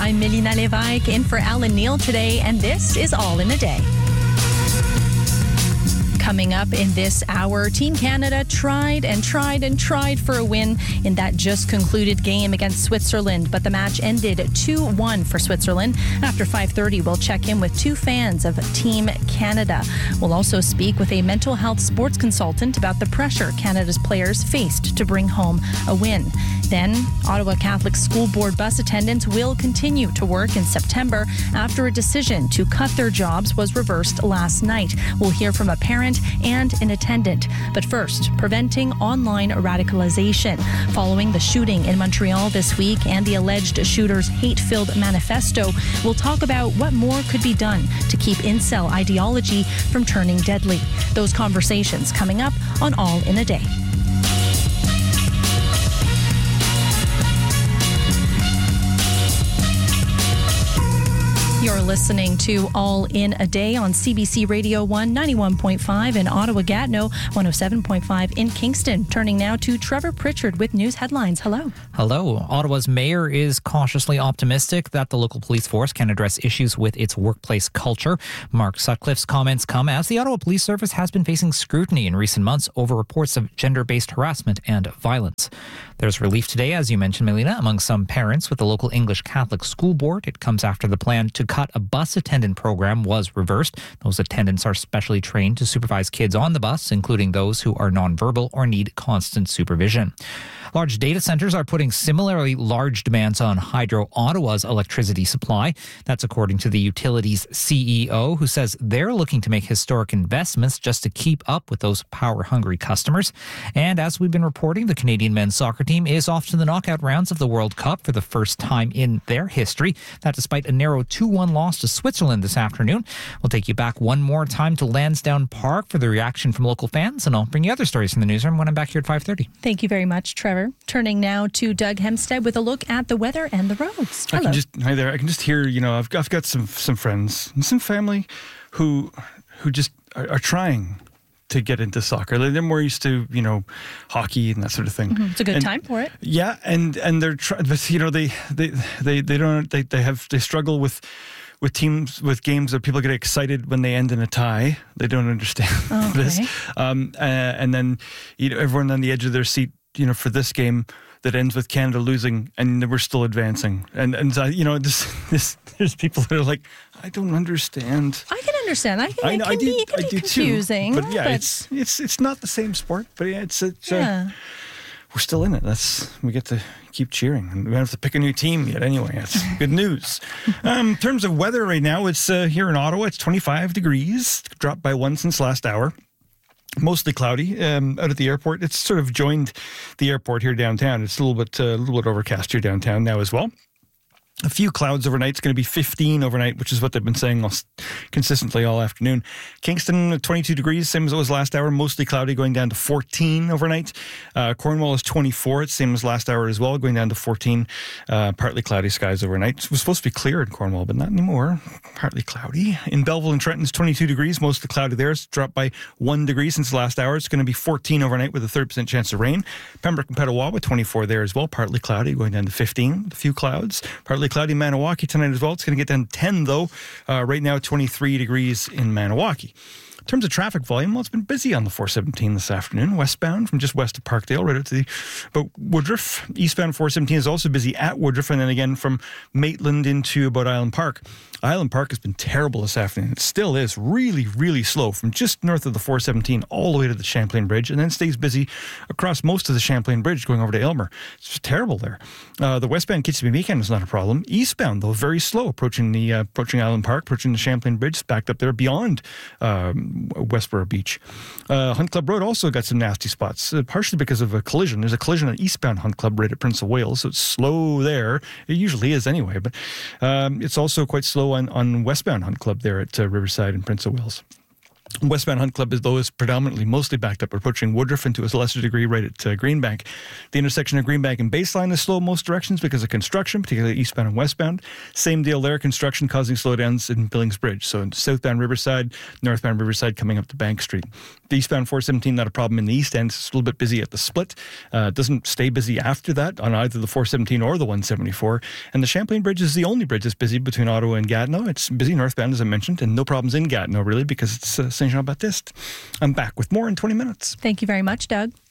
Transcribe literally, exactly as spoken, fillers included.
I'm Melina Levesque in for Alan Neal today, and this is All in a Day. Coming up in this hour, Team Canada tried and tried and tried for a win in that just concluded game against Switzerland, but the match ended two one for Switzerland. After five thirty, we'll check in with two fans of Team Canada. We'll also speak with a mental health sports consultant about the pressure Canada's players faced to bring home a win. Then, Ottawa Catholic School Board bus attendants will continue to work in September after a decision to cut their jobs was reversed last night. We'll hear from a parent and an attendant. But first, preventing online radicalization. Following the shooting in Montreal this week and the alleged shooter's hate-filled manifesto, we'll talk about what more could be done to keep incel ideology from turning deadly. Those conversations coming up on All in a Day. You're listening to All in a Day on C B C Radio one, ninety-one point five in Ottawa-Gatineau, one oh seven point five in Kingston. Turning now to Trevor Pritchard with news headlines. Hello. Hello. Ottawa's mayor is cautiously optimistic that the local police force can address issues with its workplace culture. Mark Sutcliffe's comments come as the Ottawa Police Service has been facing scrutiny in recent months over reports of gender-based harassment and violence. There's relief today, as you mentioned, Melina, among some parents with the local English Catholic School Board. It comes after the plan to cut a bus attendant program was reversed. Those attendants are specially trained to supervise kids on the bus, including those who are nonverbal or need constant supervision. Large data centers are putting similarly large demands on Hydro Ottawa's electricity supply. That's according to the utility's C E O, who says they're looking to make historic investments just to keep up with those power-hungry customers. And as we've been reporting, the Canadian men's soccer team is off to the knockout rounds of the World Cup for the first time in their history. That despite a narrow two one loss to Switzerland this afternoon. We'll take you back one more time to Lansdowne Park for the reaction from local fans, and I'll bring you other stories from the newsroom when I'm back here at five thirty. Thank you very much, Trevor. Turning now to Doug Hempstead with a look at the weather and the roads. Hello. I can just, hi there. I can just hear, you know, I've, I've got some some friends and some family who who just are, are trying to get into soccer. They're more used to, you know, hockey and that sort of thing. Mm-hmm. It's a good and, time for it. Yeah, and and they're trying, but you know, they they they they don't they they have they struggle with. With teams, with games that people get excited when they end in a tie. They don't understand okay. this. Um, uh, and then, you know, everyone on the edge of their seat, you know, for this game that ends with Canada losing and we're still advancing. And, and uh, you know, this, this, there's people that are like, I don't understand. I can understand. I can, I, it know, can I do, be, it can I be do confusing. Too. But yeah, but it's, it's, it's not the same sport, but yeah, it's, it's yeah. Uh, we're still in it. That's, we get to keep cheering. And we don't have to pick a new team yet anyway. That's good news. Um, in terms of weather right now, it's uh, here in Ottawa, it's twenty-five degrees, dropped by one since last hour. Mostly cloudy um, out at the airport. It's sort of joined the airport here downtown. It's a little bit, uh, a little bit overcast here downtown now as well. A few clouds overnight. It's going to be fifteen overnight, which is what they've been saying all, consistently all afternoon. Kingston, twenty-two degrees, same as it was last hour. Mostly cloudy, going down to fourteen overnight. Uh, Cornwall is twenty-four. It's same as last hour as well, going down to fourteen. Uh, partly cloudy skies overnight. It was supposed to be clear in Cornwall, but not anymore. Partly cloudy. In Belleville and Trenton, it's twenty-two degrees. Mostly cloudy there. It's dropped by one degree since last hour. It's going to be fourteen overnight with a thirty percent chance of rain. Pembroke and Petawawa, twenty-four there as well. Partly cloudy, going down to fifteen. A few clouds. Partly cloudy in Maniwaki tonight as well. It's going to get down to ten though. Uh, right now, twenty-three degrees in Maniwaki. In terms of traffic volume, well, it's been busy on the four seventeen this afternoon. Westbound from just west of Parkdale right out to the about Woodruff. Eastbound four seventeen is also busy at Woodruff, and then again from Maitland into about Island Park. Island Park has been terrible this afternoon. It still is really, really slow from just north of the four seventeen all the way to the Champlain Bridge, and then stays busy across most of the Champlain Bridge going over to Aylmer. It's just terrible there. Uh, the westbound Kitchener weekend is not a problem. Eastbound, though, very slow approaching the uh, approaching Island Park, approaching the Champlain Bridge. It's backed up there beyond um, Westboro Beach. Uh, Hunt Club Road also got some nasty spots, uh, partially because of a collision. There's a collision on eastbound Hunt Club right at Prince of Wales, so it's slow there. It usually is anyway, but um, it's also quite slow on, on westbound Hunt Club there at uh, Riverside and Prince of Wales. Westbound Hunt Club is, though, is predominantly mostly backed up, approaching Woodruff and to a lesser degree right at uh, Greenbank. The intersection of Greenbank and Baseline is slow in most directions because of construction, particularly eastbound and westbound. Same deal there, construction causing slowdowns in Billings Bridge. So in southbound Riverside, northbound Riverside coming up to Bank Street. The eastbound four seventeen, not a problem in the east end. It's a little bit busy at the split. Uh, it doesn't stay busy after that on either the four seventeen or the one seventy-four. And the Champlain Bridge is the only bridge that's busy between Ottawa and Gatineau. It's busy northbound, as I mentioned, and no problems in Gatineau, really, because it's uh, Saint Jean-Baptiste. I'm back with more in twenty minutes. Thank you very much, Doug.